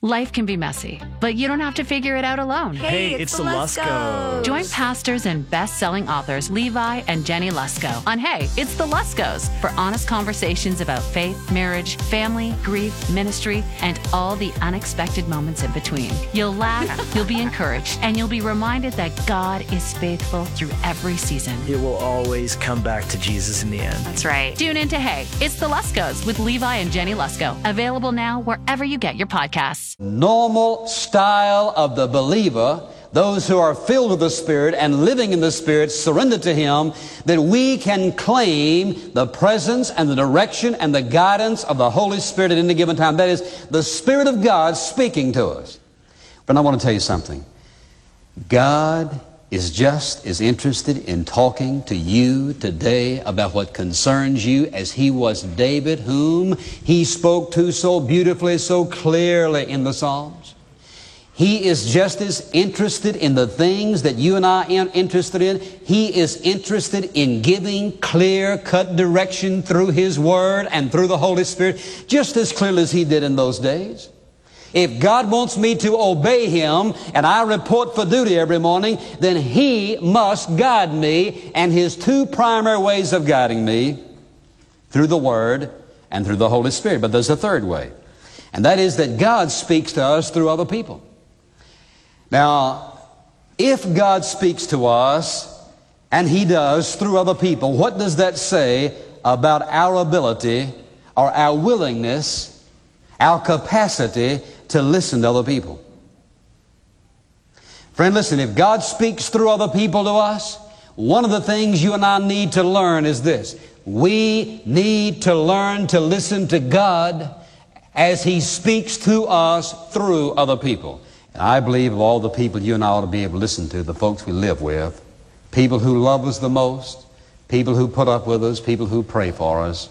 Life can be messy, but you don't have to figure it out alone. Hey, it's the Luskos. Join pastors and best-selling authors Levi and Jenny Lusko on Hey, It's the Luskos for honest conversations about faith, marriage, family, grief, ministry, and all the unexpected moments in between. You'll laugh, you'll be encouraged, and you'll be reminded that God is faithful through every season. It will always come back to Jesus in the end. That's right. Tune in to Hey, It's the Luskos with Levi and Jenny Lusko. Available now wherever you get your podcasts. Normal style of the believer, those who are filled with the Spirit and living in the Spirit, surrendered to Him, that we can claim the presence and the direction and the guidance of the Holy Spirit at any given time. That is, the Spirit of God speaking to us. But I want to tell you something. God is just as interested in talking to you today about what concerns you as He was David, whom He spoke to so beautifully, so clearly in the Psalms. He is just as interested in the things that you and I are interested in. He is interested in giving clear-cut direction through His Word and through the Holy Spirit, just as clearly as He did in those days. If God wants me to obey Him and I report for duty every morning, then He must guide me. And His two primary ways of guiding me, through the Word and through the Holy Spirit. But there's a third way. And that is that God speaks to us through other people. Now, if God speaks to us, and He does through other people, what does that say about our ability or our willingness, our capacity to listen to other people? Friend, listen, if God speaks through other people to us, one of the things you and I need to learn is this. We need to learn to listen to God as He speaks to us through other people. And I believe of all the people you and I ought to be able to listen to, the folks we live with, people who love us the most, people who put up with us, people who pray for us,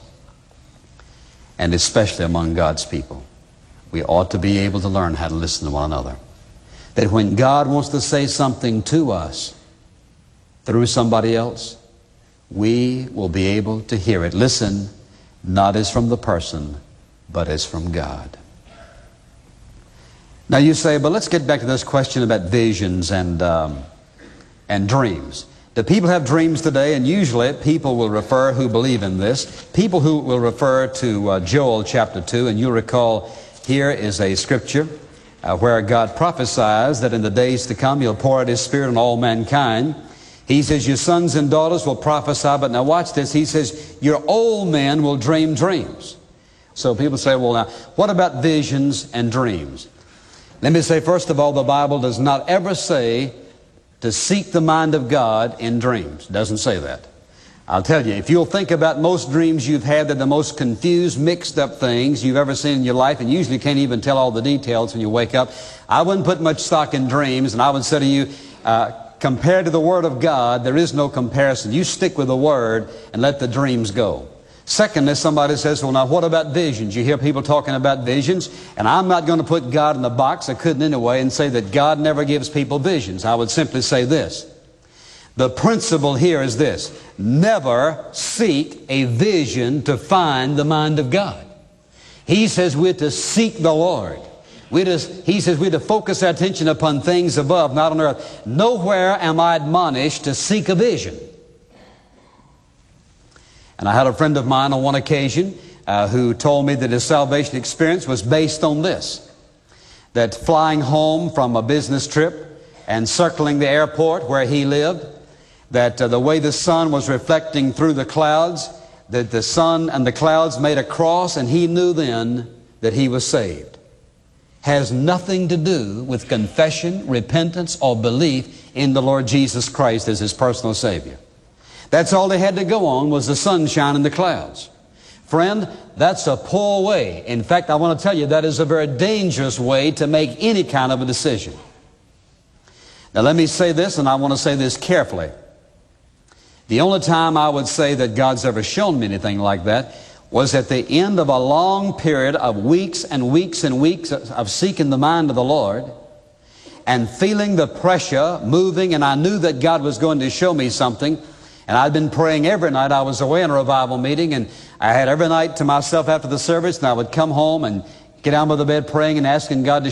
and especially among God's people. We ought to be able to learn how to listen to one another. That when God wants to say something to us through somebody else, we will be able to hear it. Listen, not as from the person, but as from God. Now you say, but let's get back to this question about visions and dreams. Do people have dreams today? And usually people will refer, who believe in this, people who will refer to Joel chapter 2, and you'll recall here is a scripture where God prophesies that in the days to come He'll pour out His Spirit on all mankind. He says, your sons and daughters will prophesy, but now watch this. He says, your old men will dream dreams. So people say, well, now, what about visions and dreams? Let me say, first of all, the Bible does not ever say to seek the mind of God in dreams. It doesn't say that. I'll tell you, if you'll think about most dreams you've had, they're the most confused, mixed up things you've ever seen in your life, and usually can't even tell all the details when you wake up. I wouldn't put much stock in dreams, and I would say to you, compared to the Word of God, there is no comparison. You stick with the Word and let the dreams go. Secondly, somebody says, well, now what about visions? You hear people talking about visions, and I'm not going to put God in the box. I couldn't anyway, and say that God never gives people visions. I would simply say this. The principle here is this. Never seek a vision to find the mind of God. He says we're to seek the Lord. He says we're to focus our attention upon things above, not on earth. Nowhere am I admonished to seek a vision. And I had a friend of mine on one occasion who told me that his salvation experience was based on this. That flying home from a business trip and circling the airport where he lived, that the way the sun was reflecting through the clouds, that the sun and the clouds made a cross, and he knew then that he was saved. Has nothing to do with confession, repentance, or belief in the Lord Jesus Christ as His personal Savior. That's all they had to go on, was the sunshine and the clouds. Friend, that's a poor way. In fact, I want to tell you that is a very dangerous way to make any kind of a decision. Now let me say this, and I want to say this carefully. The only time I would say that God's ever shown me anything like that was at the end of a long period of weeks and weeks and weeks of seeking the mind of the Lord and feeling the pressure moving, and I knew that God was going to show me something. And I'd been praying every night. I was away in a revival meeting, and I had every night to myself after the service, and I would come home and get down by the bed praying and asking God to